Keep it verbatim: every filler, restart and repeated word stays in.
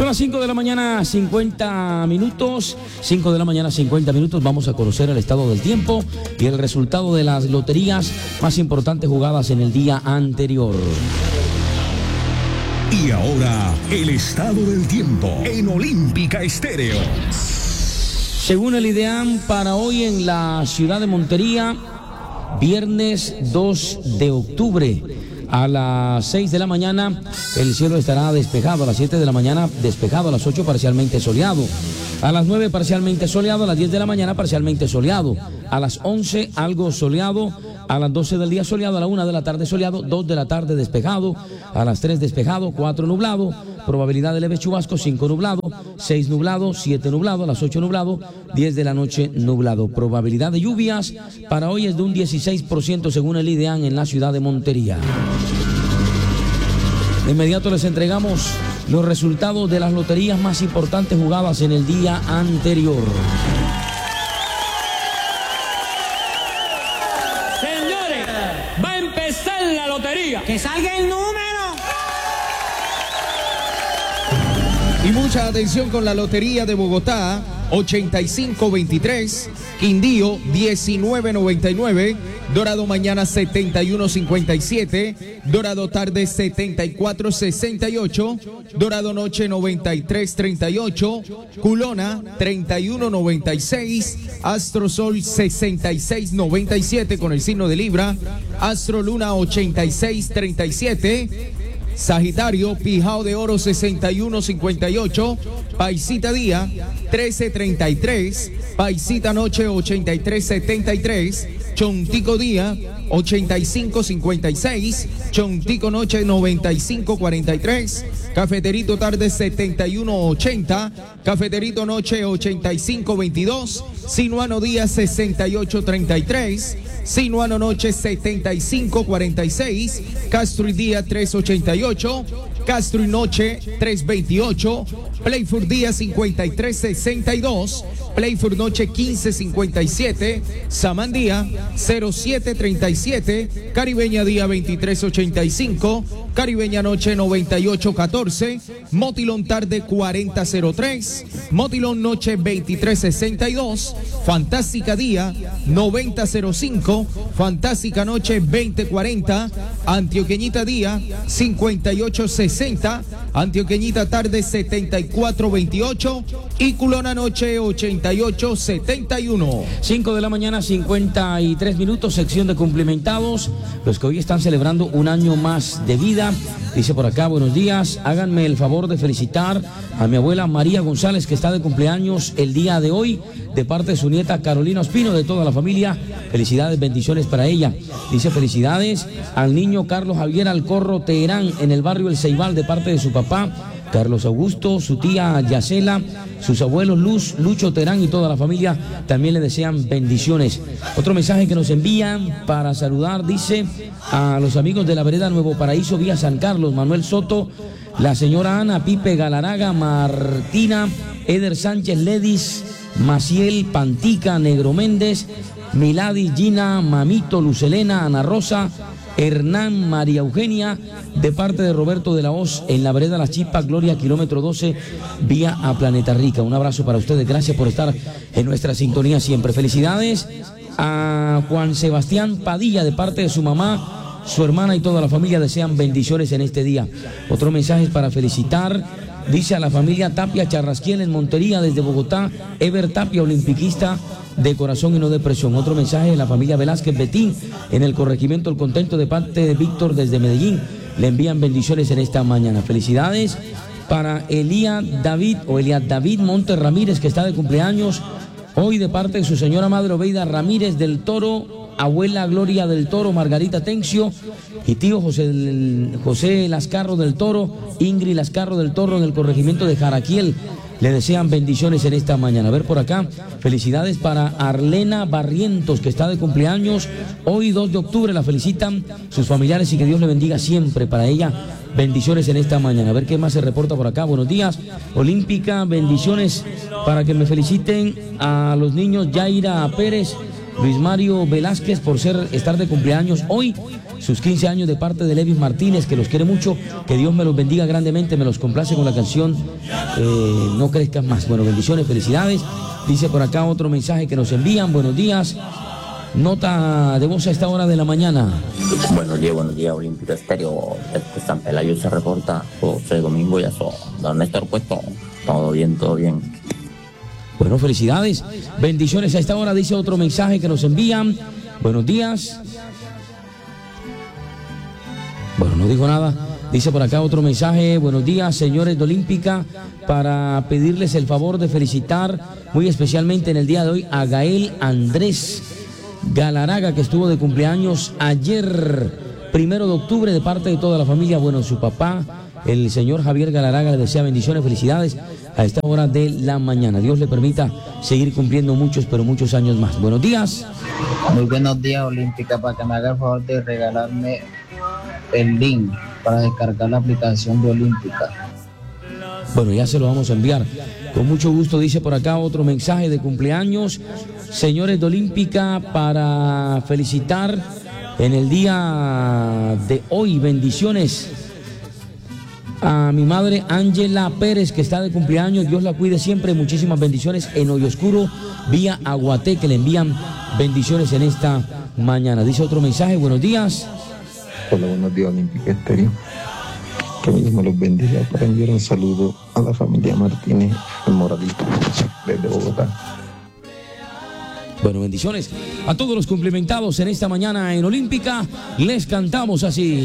Son las cinco de la mañana, cincuenta minutos. cinco de la mañana, cincuenta minutos. Vamos a conocer el estado del tiempo y el resultado de las loterías más importantes jugadas en el día anterior. Y ahora, el estado del tiempo en Olímpica Estéreo. Según el IDEAM, para hoy en la ciudad de Montería, viernes dos de octubre, a las seis de la mañana, el cielo estará despejado. A las siete de la mañana, despejado. A las ocho, parcialmente soleado. A las nueve, parcialmente soleado. A las diez de la mañana, parcialmente soleado. A las once, algo soleado. A las doce del día, soleado. A la una de la tarde, soleado. dos de la tarde, despejado. A las tres, despejado. cuatro, nublado. Probabilidad de leves chubascos. cinco, nublado. seis, nublado. siete, nublado. A las ocho, nublado. diez de la noche, nublado. Probabilidad de lluvias para hoy es de un dieciséis por ciento según el IDEAM en la ciudad de Montería. De inmediato les entregamos los resultados de las loterías más importantes jugadas en el día anterior. Señores, va a empezar la lotería. ¡Que salga el número! Y mucha atención con la Lotería de Bogotá, ochenta y cinco veintitrés, Quindío diecinueve noventa y nueve, Dorado mañana setenta y uno cincuenta y siete, Dorado tarde setenta y cuatro sesenta y ocho, Dorado noche noventa y tres treinta y ocho, Culona treinta y uno noventa y seis, Astro Sol sesenta y seis noventa y siete con el signo de Libra, Astro Luna ochenta y seis treinta y siete, Sagitario, Pijao de Oro sesenta y uno cincuenta y ocho, Paisita Día trece treinta y tres, Paisita Noche ochenta y tres setenta y tres, Chontico Día ochenta y cinco cincuenta y seis, Chontico Noche noventa y cinco cuarenta y tres, Cafeterito Tarde setenta y uno ochenta, Cafeterito Noche ochenta y cinco veintidós, Sinuano Día sesenta y ocho treinta y tres, Sinuano Noche setenta y cinco cuarenta y seis, Castro y Día tres ochenta y ocho, Castro y Noche tres veintiocho, Playford Día cincuenta y tres sesenta y dos, Playford Noche quince cincuenta y siete, Samandía cero siete treinta y siete, Caribeña Día veintitrés ochenta y cinco, Caribeña Noche noventa y ocho catorce, Motilón Tarde cuarenta cero tres, Motilón Noche veintitrés sesenta y dos, Fantástica Día noventa cero cinco, Fantástica Noche veinte cuarenta, Antioqueñita Día cincuenta y ocho sesenta, Antioqueñita Tarde setenta y cuatro veintiocho y Culona Noche ochenta y ocho setenta y uno. cinco de la mañana, cincuenta y tres minutos, sección de cumplimentados, los que hoy están celebrando un año más de vida. Dice por acá, buenos días, háganme el favor de felicitar a mi abuela María González, que está de cumpleaños el día de hoy, de parte de su nieta Carolina Ospino, de toda la familia. Felicidades, bendiciones para ella. Dice felicidades al niño Carlos Javier Alcorro Teherán, en el barrio El Ceibal, de parte de su papá Carlos Augusto, su tía Yacela, sus abuelos Luz, Lucho Terán y toda la familia también le desean bendiciones. Otro mensaje que nos envían para saludar, dice, a los amigos de la vereda Nuevo Paraíso, vía San Carlos, Manuel Soto, la señora Ana, Pipe Galaraga, Martina, Eder Sánchez Ledis, Maciel Pantica, Negro Méndez, Milady, Gina, Mamito, Lucelena, Ana Rosa, Hernán, María Eugenia, de parte de Roberto de la Hoz, en la vereda Las Chispas, Gloria, kilómetro doce, vía a Planeta Rica. Un abrazo para ustedes, gracias por estar en nuestra sintonía siempre. Felicidades a Juan Sebastián Padilla, de parte de su mamá, su hermana y toda la familia desean bendiciones en este día. Otro mensaje es para felicitar, dice, a la familia Tapia Charrasquiel en Montería, desde Bogotá, Ever Tapia, olimpiquista de corazón y no de presión. Otro mensaje de la familia Velázquez Betín en el corregimiento El Contento, de parte de Víctor desde Medellín. Le envían bendiciones en esta mañana. Felicidades para Elías David o Elías David Montes Ramírez, que está de cumpleaños hoy, de parte de su señora madre Obeida Ramírez del Toro, abuela Gloria del Toro, Margarita Tencio y tío José, José Lascarro del Toro, Ingrid Lascarro del Toro, en el corregimiento de Jaraquiel. Le desean bendiciones en esta mañana. A ver por acá, felicidades para Arlena Barrientos, que está de cumpleaños hoy dos de octubre, la felicitan sus familiares y que Dios le bendiga siempre para ella. Bendiciones en esta mañana. A ver qué más se reporta por acá. Buenos días, Olímpica, bendiciones para que me feliciten a los niños Yaira Pérez, Luis Mario Velázquez por ser estar de cumpleaños hoy. Sus quince años de parte de Levis Martínez, que los quiere mucho, que Dios me los bendiga grandemente, me los complace con la canción eh, No Crezcas Más. Bueno, bendiciones, felicidades. Dice por acá otro mensaje que nos envían, buenos días. Nota de voz a esta hora de la mañana. Buenos días, buenos días, Olímpica Estéreo. Este San Pelayo se reporta, José Domingo Yazo, don Néstor Puesto. Todo bien, todo bien. Bueno, felicidades, bendiciones a esta hora, dice otro mensaje que nos envían. Buenos días. Bueno, no dijo nada. Dice por acá otro mensaje. Buenos días, señores de Olímpica, para pedirles el favor de felicitar muy especialmente en el día de hoy a Gael Andrés Galaraga, que estuvo de cumpleaños ayer, primero de octubre, de parte de toda la familia. Bueno, su papá, el señor Javier Galaraga, le desea bendiciones, felicidades a esta hora de la mañana. Dios le permita seguir cumpliendo muchos, pero muchos años más. Buenos días. Muy buenos días, Olímpica, para que me haga el favor de regalarme el link para descargar la aplicación de Olímpica. Bueno, ya se lo vamos a enviar. Con mucho gusto, dice por acá otro mensaje de cumpleaños. Señores de Olímpica, para felicitar en el día de hoy, bendiciones a mi madre Ángela Pérez, que está de cumpleaños. Dios la cuide siempre. Muchísimas bendiciones en Hoyo Oscuro, vía Aguaté, que le envían bendiciones en esta mañana. Dice otro mensaje, buenos días. Hola, buenos días, Olímpica Estéreo. Que Dios me los bendiga, para enviar un saludo a la familia Martínez, el Moralito, desde Bogotá. Bueno, bendiciones a todos los cumplimentados en esta mañana en Olímpica. Les cantamos así.